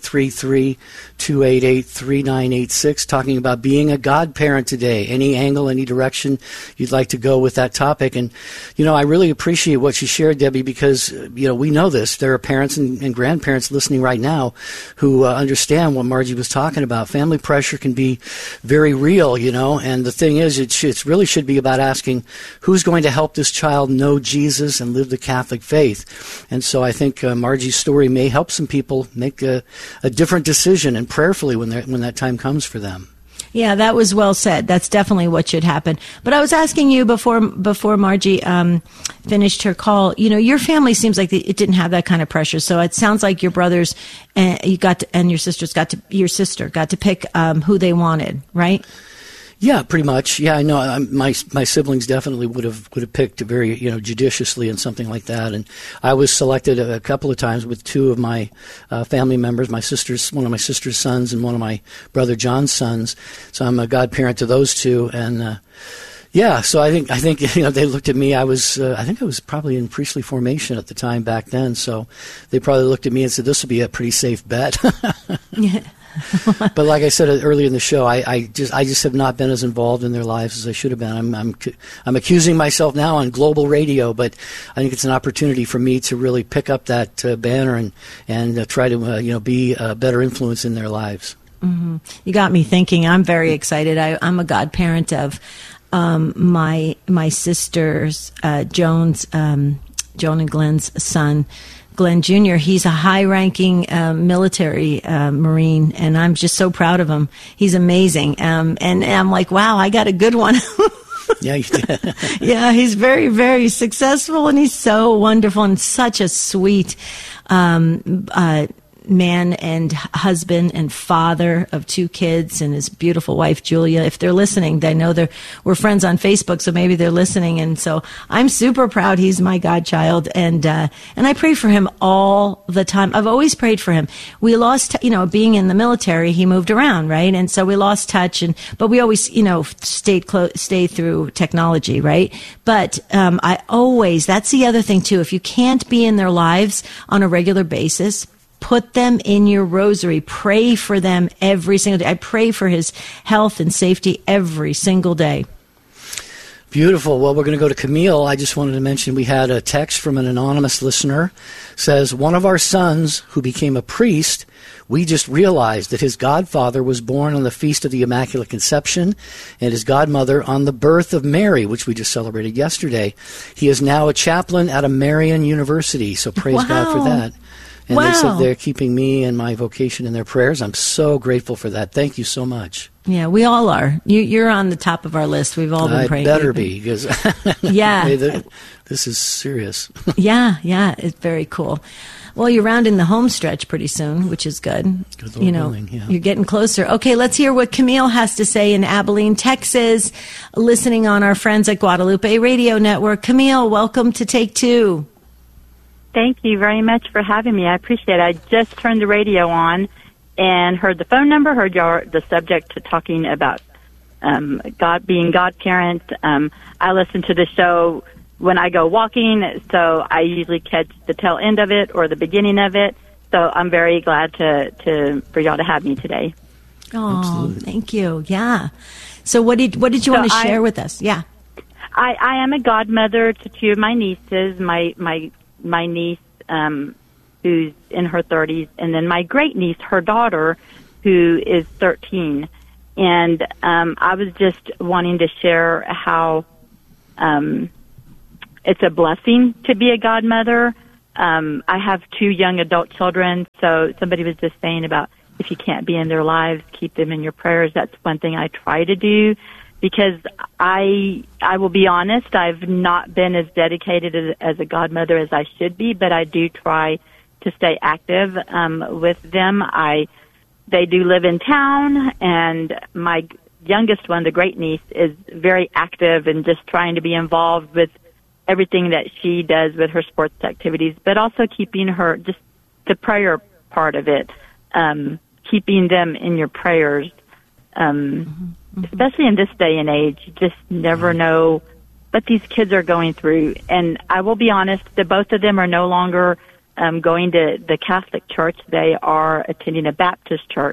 833-288-3986, talking about being a godparent today. Any angle, any direction you'd like to go with that topic. And, I really appreciate what you shared, Debbie, because, we know this. There are parents and grandparents listening right now who understand what Margie was talking about. Family pressure can be very real, and the thing is, it really should be about asking who's going to help this child know Jesus and live the Catholic faith. And so I think Margie's story may help some people make a different decision, and prayerfully when that time comes for them. Yeah, that was well said. That's definitely what should happen. But I was asking you before Margie finished her call. Your family seems like it didn't have that kind of pressure. So it sounds like your brothers and your sister got to pick who they wanted, right? Yeah, pretty much. Yeah, I know. My siblings definitely would have picked very judiciously and something like that. And I was selected a couple of times with two of my family members, one of my sister's sons and one of my brother John's sons. So I'm a godparent to those two. And yeah, so I think they looked at me. I think I was probably in priestly formation at the time back then. So they probably looked at me and said, "This would be a pretty safe bet." Yeah. But like I said earlier in the show, I just have not been as involved in their lives as I should have been. I'm accusing myself now on global radio, but I think it's an opportunity for me to really pick up that banner and try to be a better influence in their lives. Mm-hmm. You got me thinking. I'm very excited. I'm a godparent of my sister's Joan and Glenn's son. Glenn Jr., he's a high-ranking military Marine, and I'm just so proud of him. He's amazing. And I'm like, wow, I got a good one. Yeah, you did. Yeah, he's very, very successful, and he's so wonderful and such a sweet man and husband and father of two kids, and his beautiful wife Julia. If they're listening, they know we're friends on Facebook, so maybe they're listening. And so I'm super proud he's my godchild, and I pray for him all the time. I've always prayed for him. We lost, being in the military, he moved around, right? And so we lost touch, but we always, stay through technology, right? But that's the other thing too. If you can't be in their lives on a regular basis, put them in your rosary. Pray for them every single day. I pray for his health and safety every single day. Beautiful. Well, we're going to go to Camille. I just wanted to mention we had a text from an anonymous listener. Says, one of our sons who became a priest, we just realized that his godfather was born on the Feast of the Immaculate Conception and his godmother on the birth of Mary, which we just celebrated yesterday. He is now a chaplain at a Marian University, so praise God for that. And they said they're keeping me and my vocation in their prayers. I'm so grateful for that. Thank you so much. Yeah, we all are. You're on the top of our list. We've all been praying. I better be, because yeah, this is serious. yeah, it's very cool. Well, you're rounding the home stretch pretty soon, which is good. Good Lord willing, yeah. You're getting closer. Okay, let's hear what Camille has to say in Abilene, Texas, listening on our friends at Guadalupe Radio Network. Camille, welcome to Take Two. Thank you very much for having me. I appreciate it. I just turned the radio on and heard the phone number, heard the subject talking about God being godparent. I listen to the show when I go walking, so I usually catch the tail end of it or the beginning of it. So I'm very glad for y'all to have me today. Oh, thank you. Yeah. So what did you want to share with us? Yeah. I am a godmother to two of my nieces. My niece, who's in her 30s, and then my great niece, her daughter, who is 13. And I was just wanting to share how it's a blessing to be a godmother. I have two young adult children, so somebody was just saying about if you can't be in their lives, keep them in your prayers. That's one thing I try to do. Because I will be honest, I've not been as dedicated as a godmother as I should be, but I do try to stay active with them. They do live in town, and my youngest one, the great niece, is very active and just trying to be involved with everything that she does with her sports activities, but also keeping her, just the prayer part of it, keeping them in your prayers. Especially in this day and age, you just never know what these kids are going through. And I will be honest, the both of them are no longer going to the Catholic Church. They are attending a Baptist church.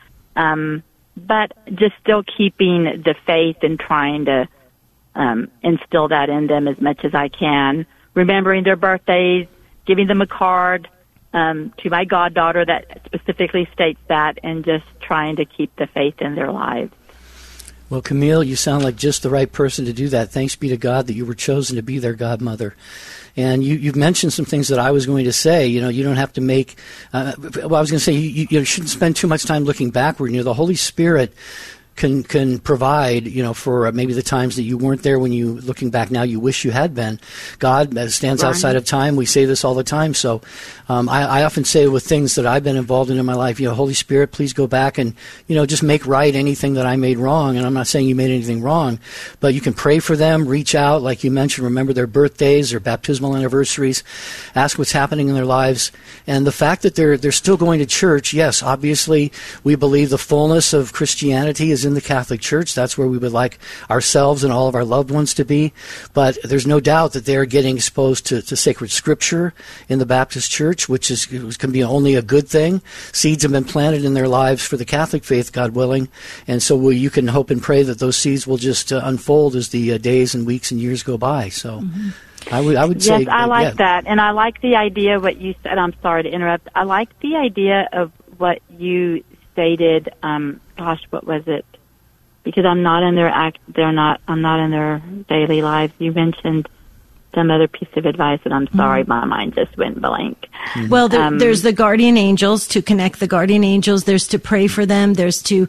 But just still keeping the faith and trying to instill that in them as much as I can. Remembering their birthdays, giving them a card to my goddaughter that specifically states that, and just trying to keep the faith in their lives. Well, Camille, you sound like just the right person to do that. Thanks be to God that you were chosen to be their godmother. And you've mentioned some things that I was going to say. You know, you don't have to make I was going to say you shouldn't spend too much time looking backward. You know, the Holy Spirit can provide, you know, for maybe the times that you weren't there when you, looking back now, you wish you had been. God stands outside of time. We say this all the time. So I often say with things that I've been involved in my life, you know, Holy Spirit, please go back and, you know, just make right anything that I made wrong. And I'm not saying you made anything wrong, but you can pray for them, reach out, like you mentioned, remember their birthdays, their baptismal anniversaries, ask what's happening in their lives. And the fact that they're still going to church, yes, obviously we believe the fullness of Christianity is in the Catholic Church. That's where we would like ourselves and all of our loved ones to be. But there's no doubt that they're getting exposed to sacred scripture in the Baptist Church, which can be only a good thing. Seeds have been planted in their lives for the Catholic faith, God willing. And so you can hope and pray that those seeds will just unfold as the days and weeks and years go by. So I would say... Yes, I like that. And I like the idea of what you said. I'm sorry to interrupt. I like the idea of what you stated. What was it? Because I'm not in I'm not in their daily lives. You mentioned some other piece of advice, and I'm sorry, my mind just went blank. Well, there's the guardian angels, to connect the guardian angels. There's to pray for them. There's to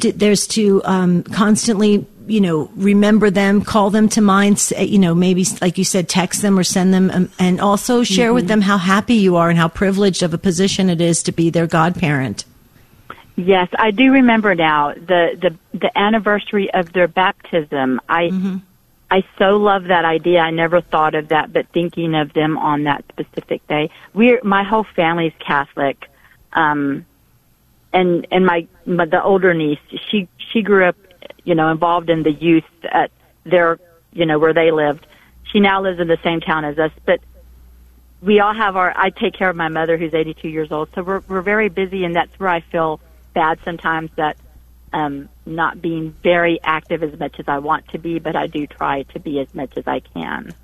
constantly, you know, remember them, call them to mind. You know, maybe like you said, text them or send them, and also share with them how happy you are and how privileged of a position it is to be their godparent. Yes, I do remember now the anniversary of their baptism. I so love that idea. I never thought of that, but thinking of them on that specific day. My whole family's Catholic, and the older niece, she grew up, you know, involved in the youth at their, you know, where they lived. She now lives in the same town as us, but we all have I take care of my mother who's 82 years old, so we're very busy, and that's where I feel bad sometimes that not being very active as much as I want to be, but I do try to be as much as I can.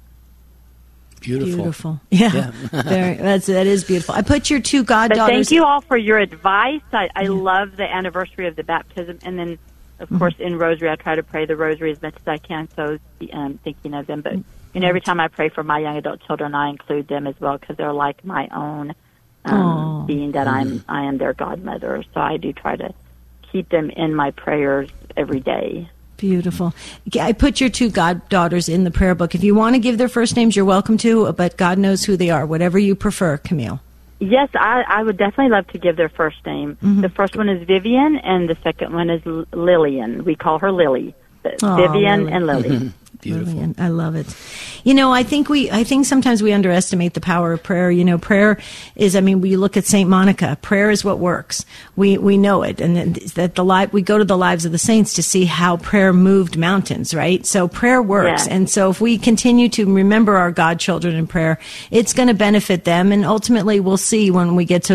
Beautiful. Yeah. That is beautiful. I put your two goddaughters. But thank you all for your advice. I love the anniversary of the baptism, and then, of course, in Rosary, I try to pray the Rosary as much as I can, so thinking of them. But every time I pray for my young adult children, I include them as well because they're like my own, being that I am their godmother. So I do try to keep them in my prayers every day. Beautiful. I put your two goddaughters in the prayer book. If you want to give their first names, you're welcome to, but God knows who they are, whatever you prefer, Camille. Yes, I would definitely love to give their first name. The first one is Vivian, and the second one is Lillian. We call her Lily. Vivian Lily. And Lily. Beautiful. Brilliant. I love it. I think sometimes we underestimate the power of prayer. Prayer is, we look at St. Monica. Prayer is what works. We know it. And that we go to the lives of the saints to see how prayer moved mountains, right? So prayer works. Yeah. And so if we continue to remember our godchildren in prayer, it's going to benefit them. And ultimately we'll see when we get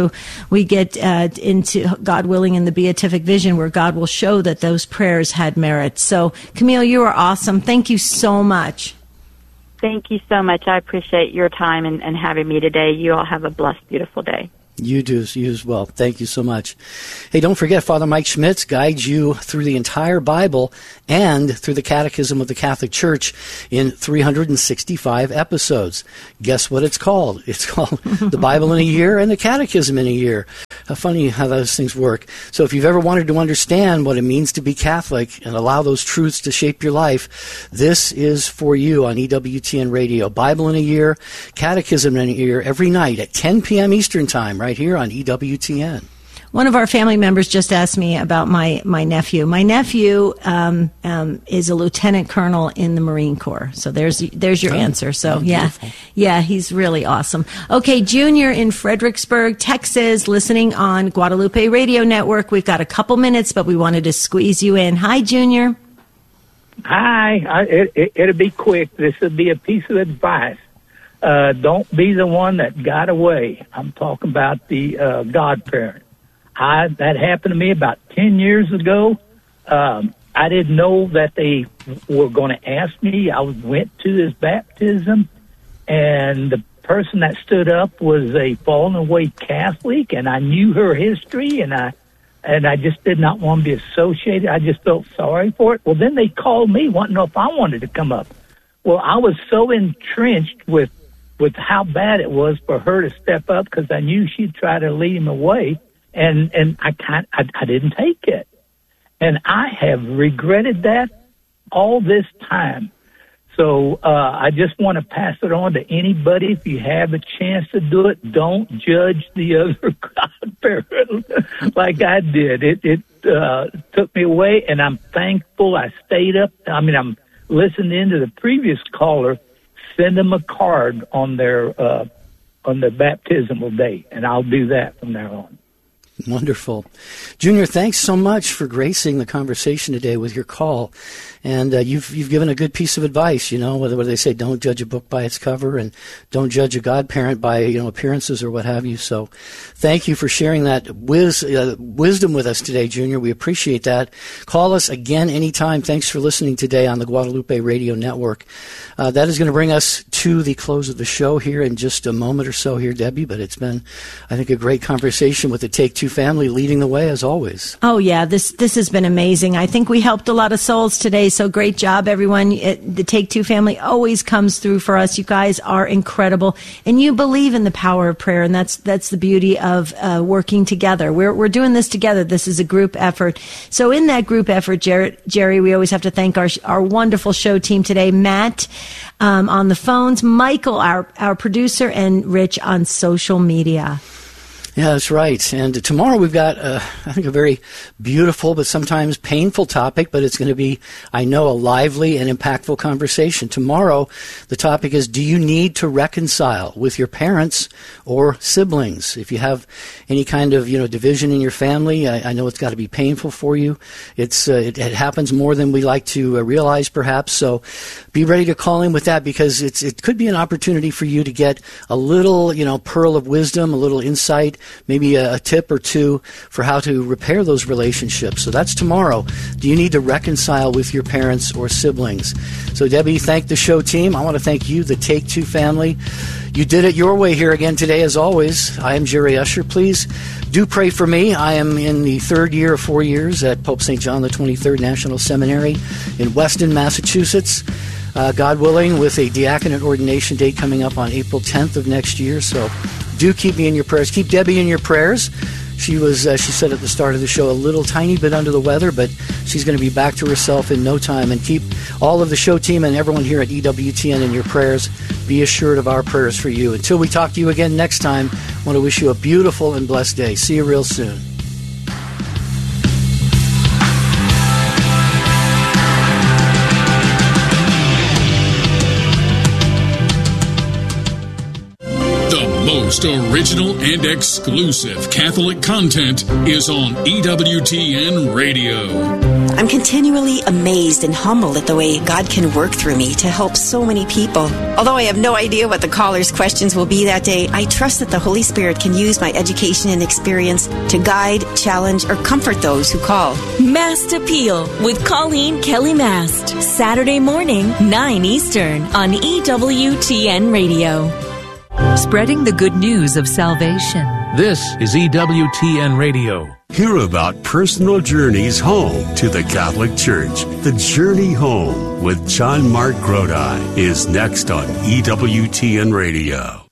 into, God willing, in the beatific vision where God will show that those prayers had merit. So Camille, you are awesome. Thank you so much. Thank you so much. I appreciate your time and having me today. You all have a blessed, beautiful day. You as well. Thank you so much. Hey, don't forget, Father Mike Schmitz guides you through the entire Bible and through the Catechism of the Catholic Church in 365 episodes. Guess what it's called? It's called The Bible in a Year and the Catechism in a Year. How funny how those things work. So if you've ever wanted to understand what it means to be Catholic and allow those truths to shape your life, this is for you on EWTN Radio. Bible in a Year, Catechism in a Year, every night at 10 p.m. Eastern Time, right here on EWTN. One of our family members just asked me about my nephew. My nephew is a lieutenant colonel in the Marine Corps. So there's your answer. So yeah, he's really awesome. Okay, Junior in Fredericksburg, Texas, listening on Guadalupe Radio Network. We've got a couple minutes, but we wanted to squeeze you in. Hi, Junior. Hi. It'll be quick. This will be a piece of advice. Don't be the one that got away. I'm talking about the godparent. That happened to me about 10 years ago. I didn't know that they were going to ask me. I went to his baptism, and the person that stood up was a fallen away Catholic, and I knew her history, and I just did not want to be associated. I just felt sorry for it. Well, then they called me wanting to know if I wanted to come up. Well, I was so entrenched with how bad it was for her to step up because I knew she'd try to lead him away. And I didn't take it. And I have regretted that all this time. So I just want to pass it on to anybody. If you have a chance to do it, don't judge the other godparent like I did. It took me away, and I'm thankful I stayed up. I'm listening to the previous caller. Send them a card on their baptismal day, and I'll do that from now on. Wonderful. Junior, thanks so much for gracing the conversation today with your call. And you've given a good piece of advice, whether they say don't judge a book by its cover and don't judge a godparent by, appearances or what have you. So thank you for sharing that wisdom with us today, Junior. We appreciate that. Call us again anytime. Thanks for listening today on the Guadalupe Radio Network. That is going to bring us to the close of the show here in just a moment or so here, Debbie. But it's been, I think, a great conversation with the Take Two family leading the way as always. Oh, yeah. This has been amazing. I think we helped a lot of souls today. So great job, everyone. The Take Two family always comes through for us. You guys are incredible. And you believe in the power of prayer. And that's the beauty of working together. We're doing this together. This is a group effort. So in that group effort, Jerry, we always have to thank our wonderful show team today. Matt on the phones, Michael, our producer, and Rich on social media. Yeah, that's right. And tomorrow we've got, I think, a very beautiful but sometimes painful topic, but it's going to be, I know, a lively and impactful conversation. Tomorrow, the topic is, do you need to reconcile with your parents or siblings? If you have any kind of, division in your family, I know it's got to be painful for you. It happens more than we like to realize, perhaps. So be ready to call in with that because it could be an opportunity for you to get a little, pearl of wisdom, a little insight maybe a tip or two for how to repair those relationships. So that's tomorrow. Do you need to reconcile with your parents or siblings? So Debbie, thank the show team. I want to thank you, the Take Two family. You did it your way here again today, as always. I am Jerry Usher. Please do pray for me. I am in the third year of 4 years at Pope St. John the 23rd National Seminary in Weston, Massachusetts. God willing, with a diaconate ordination date coming up on April 10th of next year. So do keep me in your prayers. Keep Debbie in your prayers. She was, she said at the start of the show, a little tiny bit under the weather, but she's going to be back to herself in no time. And keep all of the show team and everyone here at EWTN in your prayers. Be assured of our prayers for you. Until we talk to you again next time, I want to wish you a beautiful and blessed day. See you real soon. Most original and exclusive Catholic content is on EWTN Radio. I'm continually amazed and humbled at the way God can work through me to help so many people. Although I have no idea what the callers' questions will be that day, I trust that the Holy Spirit can use my education and experience to guide, challenge, or comfort those who call. Mast Appeal with Colleen Kelly Mast. Saturday morning, 9 Eastern on EWTN Radio. Spreading the good news of salvation. This is EWTN Radio. Hear about personal journeys home to the Catholic Church. The Journey Home with John Mark Grodi is next on EWTN Radio.